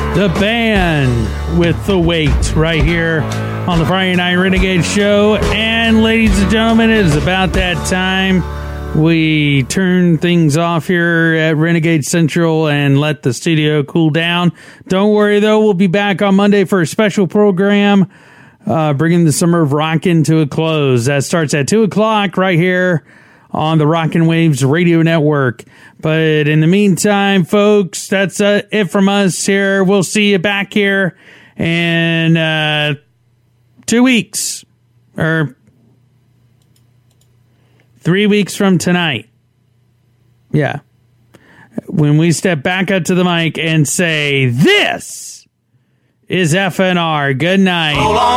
The Band with The Weight right here on the Friday Night Renegade Show. And ladies and gentlemen, it is about that time we turn things off here at Renegade Central and let the studio cool down. Don't worry, though. We'll be back on Monday for a special program bringing the Summer of Rockin' to a close. That starts at 2 o'clock right here on the Rockin' Waves Radio Network. But in the meantime, folks, that's it from us here. We'll see you back here in 2 weeks or 3 weeks from tonight. Yeah. When we step back up to the mic and say, this is FNR. Good night.